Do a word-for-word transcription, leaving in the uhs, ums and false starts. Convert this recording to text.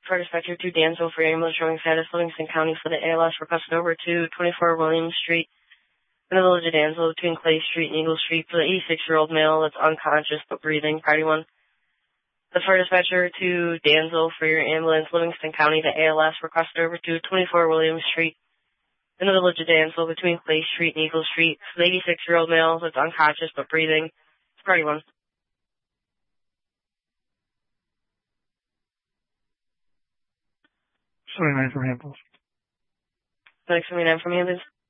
For dispatcher to Dansville for ambulance showing status Livingston County for the A L S requested over to twenty-four Williams Street in the village of Dansville between Clay Street and Eagle Street for the eighty-six-year-old male that's unconscious but breathing. Priority one. The fire dispatcher to Dansville for your ambulance Livingston County the A L S requested over to twenty-four Williams Street in the village of Dansville between Clay Street and Eagle Street for the eighty-six-year-old male that's unconscious but breathing. Priority one. seventy-nine from ambulance. seventy-nine from ambulance.